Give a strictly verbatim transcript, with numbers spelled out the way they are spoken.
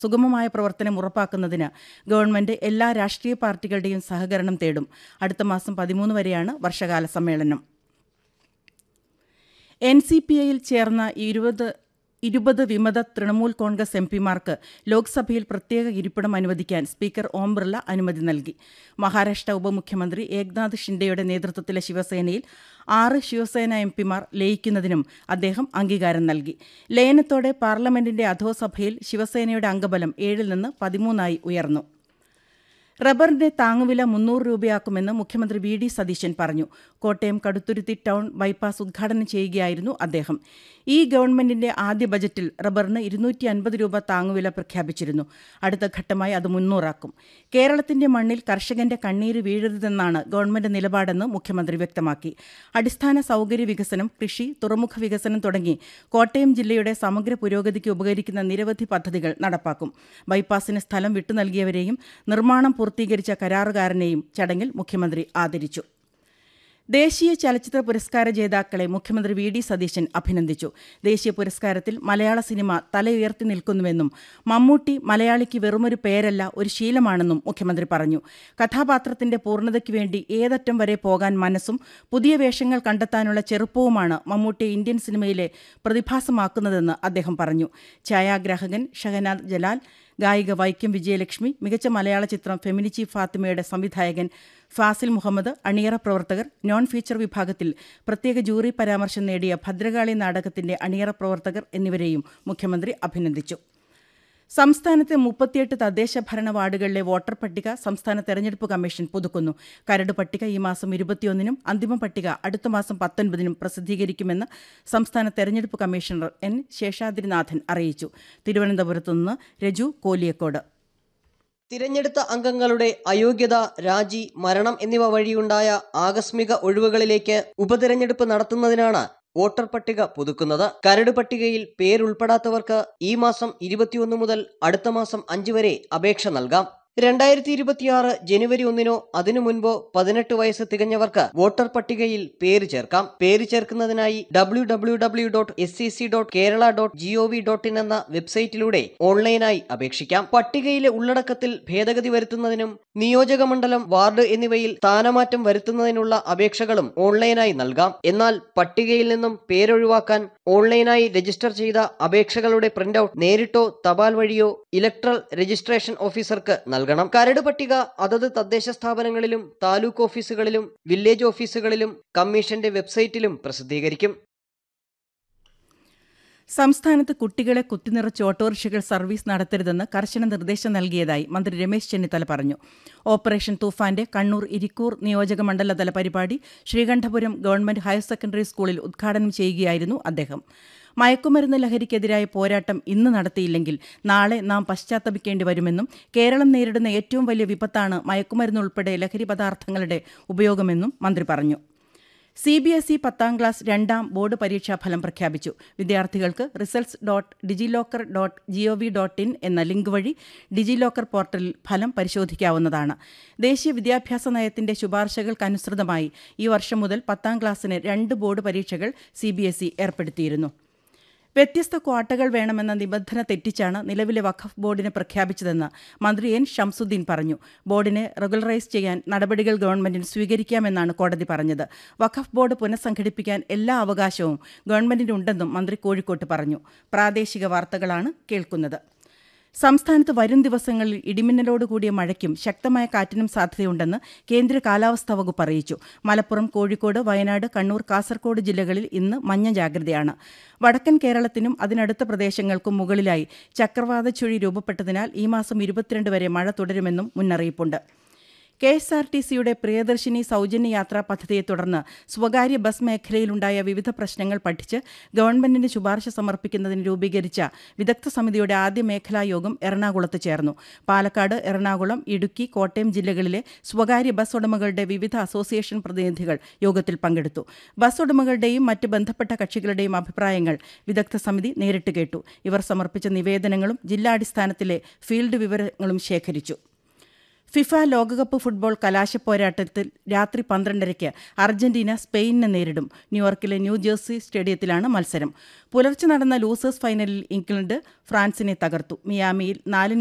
സുഗമമായ പ്രവർത്തനം ഉറപ്പാക്കുന്നതിന് ഗവൺമെന്റ് എല്ലാ രാഷ്ട്രീയ പാർട്ടികളുടെയും സഹകരണം തേടും. അടുത്ത മാസം പതിമൂന്ന് വരെയാണ് വർഷകാല സമ്മേളനം. എൻ സി പി ഐയിൽ ചേർന്ന ഇരുപത് ഇരുപത് വിമത തൃണമൂൽ കോൺഗ്രസ് എം പിമാർക്ക് ലോക്സഭയിൽ പ്രത്യേക ഇരിപ്പിടം അനുവദിക്കാൻ സ്പീക്കർ ഓം ബിർള അനുമതി നൽകി. മഹാരാഷ്ട്ര ഉപമുഖ്യമന്ത്രി ഏക്നാഥ് ഷിൻഡെയുടെ നേതൃത്വത്തിലെ ശിവസേനയിൽ ആറ് ശിവസേന എം പിമാർ ലയിക്കുന്നതിനും അദ്ദേഹം അംഗീകാരം നൽകി. ലയനത്തോടെ പാർലമെന്റിന്റെ അധോസഭയിൽ ശിവസേനയുടെ അംഗബലം ഏഴിൽ നിന്ന് പതിമൂന്നായി ഉയർന്നു. റബ്ബറിന്റെ താങ്ങുവില മുന്നൂറ് രൂപയാക്കുമെന്ന് മുഖ്യമന്ത്രി വി ഡി സതീശൻ പറഞ്ഞു. കോട്ടയം കടുത്തുരുത്തി ടൗൺ ബൈപ്പാസ് ഉദ്ഘാടനം ചെയ്യുകയായിരുന്നു അദ്ദേഹം. ഈ ഗവൺമെന്റിന്റെ ആദ്യ ബജറ്റിൽ റബ്ബറിന് ഇരുന്നൂറ്റി അൻപത് രൂപ താങ്ങുവില പ്രഖ്യാപിച്ചിരുന്നു. അടുത്ത ഘട്ടമായി അത് മുന്നൂറാക്കും. കേരളത്തിന്റെ മണ്ണിൽ കർഷകന്റെ കണ്ണീര് വീഴരുതെന്നാണ് ഗവൺമെന്റ് നിലപാടെന്ന് മുഖ്യമന്ത്രി വ്യക്തമാക്കി. അടിസ്ഥാന സൗകര്യ വികസനം, കൃഷി, തുറമുഖ വികസനം തുടങ്ങി കോട്ടയം ജില്ലയുടെ സമഗ്ര പുരോഗതിക്ക് ഉപകരിക്കുന്ന നിരവധി പദ്ധതികൾ നടപ്പാക്കും. ബൈപ്പാസിന് സ്ഥലം വിട്ടു നൽകിയവരെയും നിർമ്മാണം പൂർത്തീകരിച്ച കരാറുകാരനെയും ചടങ്ങിൽ മുഖ്യമന്ത്രി ആദരിച്ചു. ദേശീയ ചലച്ചിത്ര പുരസ്കാര ജേതാക്കളെ മുഖ്യമന്ത്രി വി ഡി സതീശൻ അഭിനന്ദിച്ചു. ദേശീയ പുരസ്കാരത്തിൽ മലയാള സിനിമ തലയുയർത്തി നിൽക്കുന്നുവെന്നും മമ്മൂട്ടി മലയാളിക്ക് വെറുമൊരു പേരല്ല, ഒരു ശീലമാണെന്നും മുഖ്യമന്ത്രി പറഞ്ഞു. കഥാപാത്രത്തിന്റെ പൂർണ്ണതയ്ക്ക് വേണ്ടി ഏതറ്റം വരെ പോകാൻ മനസ്സും പുതിയ വേഷങ്ങൾ കണ്ടെത്താനുള്ള ചെറുപ്പവുമാണ് മമ്മൂട്ടിയെ ഇന്ത്യൻ സിനിമയിലെ പ്രതിഭാസമാക്കുന്നതെന്ന് അദ്ദേഹം പറഞ്ഞു. ഛായാഗ്രാഹകൻ ഷഹനാദ് ജലാൽ, ഗായിക വൈക്കം വിജയലക്ഷ്മി, മികച്ച മലയാള ചിത്രം ഫെമിനിച്ചി ഫാത്തിമയുടെ സംവിധായകൻ ഫാസിൽ മുഹമ്മദ്, അണിയറ പ്രവർത്തകർ, നോൺ ഫീച്ചർ വിഭാഗത്തിൽ പ്രത്യേക ജൂറി പരാമർശം നേടിയ ഭദ്രകാളി നാടകത്തിന്റെ അണിയറ പ്രവർത്തകർ എന്നിവരെയും മുഖ്യമന്ത്രി അഭിനന്ദിച്ചു. സംസ്ഥാനത്തെ മുപ്പത്തിയെട്ട് തദ്ദേശ ഭരണ വാർഡുകളിലെ വോട്ടർ പട്ടിക സംസ്ഥാന തെരഞ്ഞെടുപ്പ് കമ്മീഷൻ പുതുക്കുന്നു. കരട് പട്ടിക ഈ മാസം ഇരുപത്തിയൊന്നിനും അന്തിമ പട്ടിക അടുത്ത മാസം പത്തൊൻപതിനും പ്രസിദ്ധീകരിക്കുമെന്ന് സംസ്ഥാന തെരഞ്ഞെടുപ്പ് കമ്മീഷണർ എൻ ശേഷാദ്രിനാഥൻ അറിയിച്ചു. തിരുവനന്തപുരത്തു നിന്ന് രജു കോലിയക്കോട്. തിരഞ്ഞെടുത്ത അംഗങ്ങളുടെ അയോഗ്യത, രാജി, മരണം എന്നിവ വഴിയുണ്ടായ ആകസ്മിക ഒഴിവുകളിലേക്ക് ഉപതിരഞ്ഞെടുപ്പ് നടത്തുന്നതിനാണ് വോട്ടർ പട്ടിക പുതുക്കുന്നത്. കരട് പട്ടികയിൽ പേരുൾപ്പെടാത്തവർക്ക് ഈ മാസം ഇരുപത്തിയൊന്ന് മുതൽ അടുത്ത മാസം അഞ്ച് വരെ അപേക്ഷ നൽകാം. രണ്ടായിരത്തി ഇരുപത്തിയാറ് ജനുവരി ഒന്നിനോ അതിനു മുൻപോ പതിനെട്ട് വയസ്സ് തികഞ്ഞവർക്ക് വോട്ടർ പട്ടികയിൽ പേര് ചേർക്കാം. പേര് ചേർക്കുന്നതിനായി W W W dot S C C dot Kerala dot G O V dot in എന്ന വെബ്സൈറ്റിലൂടെ ഓൺലൈനായി അപേക്ഷിക്കാം. പട്ടികയിലെ ഉള്ളടക്കത്തിൽ ഭേദഗതി വരുത്തുന്നതിനും നിയോജക മണ്ഡലം, വാർഡ് എന്നിവയിൽ സ്ഥാനമാറ്റം വരുത്തുന്നതിനുള്ള അപേക്ഷകളും ഓൺലൈനായി നൽകാം. എന്നാൽ പട്ടികയിൽ നിന്നും പേരൊഴിവാക്കാൻ ഓൺലൈനായി രജിസ്റ്റർ ചെയ്ത അപേക്ഷകളുടെ പ്രിന്റൌട്ട് നേരിട്ടോ തപാൽ വഴിയോ ഇലക്ട്രൽ രജിസ്ട്രേഷൻ ഓഫീസർക്ക് നൽകണം. കരട് പട്ടിക അതത് തദ്ദേശ സ്ഥാപനങ്ങളിലും താലൂക്ക് ഓഫീസുകളിലും വില്ലേജ് ഓഫീസുകളിലും കമ്മീഷന്റെ വെബ്സൈറ്റിലും പ്രസിദ്ധീകരിക്കും. സംസ്ഥാനത്ത് കുട്ടികളെ കുത്തിനിറച്ച് ഓട്ടോറിക്ഷകൾ സർവീസ് നടത്തരുതെന്ന് കർശന നിർദ്ദേശം നൽകിയതായി മന്ത്രി രമേശ് ചെന്നിത്തല പറഞ്ഞു. ഓപ്പറേഷൻ തൂഫാന്റെ കണ്ണൂർ ഇരിക്കൂർ നിയോജക മണ്ഡലതല പരിപാടി ശ്രീകണ്ഠപുരം ഗവൺമെന്റ് ഹയർ സെക്കൻഡറി സ്കൂളിൽ ഉദ്ഘാടനം ചെയ്യുകയായിരുന്നു അദ്ദേഹം. മയക്കുമരുന്ന് ലഹരിക്കെതിരായ പോരാട്ടം ഇന്ന് നടത്തിയില്ലെങ്കിൽ നാളെ നാം പശ്ചാത്തപിക്കേണ്ടി വരുമെന്നും കേരളം നേരിടുന്ന ഏറ്റവും വലിയ വിപത്താണ് മയക്കുമരുന്ന് ഉൾപ്പെടെ ലഹരി പദാർത്ഥങ്ങളുടെ ഉപയോഗമെന്നും മന്ത്രി പറഞ്ഞു. സി ബി എസ് ഇ പത്താം ക്ലാസ് രണ്ടാം ബോർഡ് പരീക്ഷാഫലം പ്രഖ്യാപിച്ചു. വിദ്യാർത്ഥികൾക്ക് results dot DigiLocker dot G O V dot in എന്ന ലിങ്ക് വഴി ഡിജിലോക്കർ പോർട്ടലിൽ ഫലം പരിശോധിക്കാവുന്നതാണ്. ദേശീയ വിദ്യാഭ്യാസ നയത്തിന്റെ ശുപാർശകൾക്കനുസൃതമായി ഈ വർഷം മുതൽ പത്താം ക്ലാസ്സിന് രണ്ട് ബോർഡ് പരീക്ഷകൾ സി ബി എസ് ഇ ഏർപ്പെടുത്തിയിരുന്നു. വ്യത്യസ്ത ക്വാട്ടകൾ വേണമെന്ന നിബന്ധന തെറ്റിച്ചാണ് നിലവിലെ വഖഫ് ബോർഡിനെ പ്രഖ്യാപിച്ചതെന്ന് മന്ത്രി എൻ ഷംസുദ്ദീൻ പറഞ്ഞു. ബോർഡിനെ റെഗുലറൈസ് ചെയ്യാൻ നടപടികൾ ഗവൺമെന്റിന് സ്വീകരിക്കാമെന്നാണ് കോടതി പറഞ്ഞത്. വഖഫ് ബോർഡ് പുനഃസംഘടിപ്പിക്കാൻ എല്ലാ അവകാശവും ഗവൺമെന്റിനുണ്ടെന്നും മന്ത്രി കോഴിക്കോട്ട് പറഞ്ഞു. പ്രാദേശിക വാർത്തകളാണ് കേൾക്കുന്നത്. സംസ്ഥാനത്ത് വരും ദിവസങ്ങളിൽ ഇടിമിന്നലോട് കൂടിയ മഴയ്ക്കും ശക്തമായ കാറ്റിനും സാധ്യതയുണ്ടെന്ന് കേന്ദ്ര കാലാവസ്ഥാ വകുപ്പ് അറിയിച്ചു. മലപ്പുറം, കോഴിക്കോട്, വയനാട്, കണ്ണൂർ, കാസർഗോഡ് ജില്ലകളിൽ ഇന്ന് മഞ്ഞ ജാഗ്രതയാണ്. വടക്കൻ കേരളത്തിനും അതിനടുത്ത പ്രദേശങ്ങൾക്കും മുകളിലായി ചക്രവാത ചുഴി രൂപപ്പെട്ടതിനാൽ ഈ മാസം ഇരുപത്തിരണ്ട് വരെ മഴ തുടരുമെന്നും മുന്നറിയിപ്പുണ്ട്. കെ എസ് ആർ ടി സിയുടെ പ്രിയദർശിനി സൗജന്യ യാത്രാ പദ്ധതിയെ തുടർന്ന് സ്വകാര്യ ബസ് മേഖലയിലുണ്ടായ വിവിധ പ്രശ്നങ്ങൾ പഠിച്ച് ഗവൺമെന്റിന് ശുപാർശ സമർപ്പിക്കുന്നതിന് രൂപീകരിച്ച വിദഗ്ധ സമിതിയുടെ ആദ്യ മേഖലാ യോഗം എറണാകുളത്ത് ചേർന്നു. പാലക്കാട്, എറണാകുളം, ഇടുക്കി, കോട്ടയം ജില്ലകളിലെ സ്വകാര്യ ബസ് ഉടമകളുടെ വിവിധ അസോസിയേഷൻ പ്രതിനിധികൾ യോഗത്തിൽ പങ്കെടുത്തു. ബസ് ഉടമകളുടെയും മറ്റ് ബന്ധപ്പെട്ട കക്ഷികളുടെയും അഭിപ്രായങ്ങൾ വിദഗ്ധ സമിതി നേരിട്ട് കേട്ടു. ഇവർ സമർപ്പിച്ച നിവേദനങ്ങളും ജില്ലാടിസ്ഥാനത്തിലെ ഫീൽഡ് വിവരങ്ങളും ശേഖരിച്ചു. ഫിഫ ലോകകപ്പ് ഫുട്ബോൾ കലാശപ്പോരാട്ടത്തിൽ രാത്രി പന്ത്രണ്ടരയ്ക്ക് അർജന്റീന സ്പെയിനിനെ നേരിടും. ന്യൂയോർക്കിലെ ന്യൂ ജേഴ്സി സ്റ്റേഡിയത്തിലാണ് മത്സരം. പുലർച്ചെ നടന്ന ലൂസേഴ്സ് ഫൈനലിൽ ഇംഗ്ലണ്ട് ഫ്രാൻസിനെ തകർത്തു. മിയാമിയിൽ നാലിന്